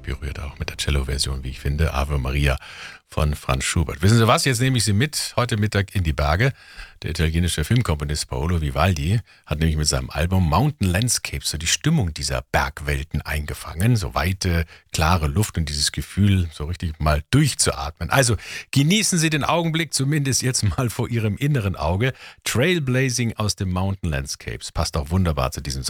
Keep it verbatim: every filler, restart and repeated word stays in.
berührt, auch mit der Cello-Version, wie ich finde, Ave Maria von Franz Schubert. Wissen Sie was, jetzt nehme ich Sie mit, heute Mittag in die Berge. Der italienische Filmkomponist Paolo Vivaldi hat nämlich mit seinem Album Mountain Landscapes so die Stimmung dieser Bergwelten eingefangen. So weite, klare Luft und dieses Gefühl, so richtig mal durchzuatmen. Also genießen Sie den Augenblick, zumindest jetzt mal vor Ihrem inneren Auge. Trailblazing aus dem Mountain Landscapes passt auch wunderbar zu diesem